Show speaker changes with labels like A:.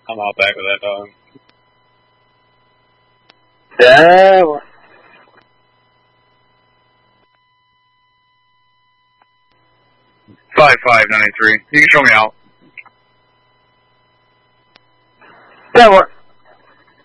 A: I'm out back with that dog.
B: Yeah.
C: 5593. You can show me out.
B: That works.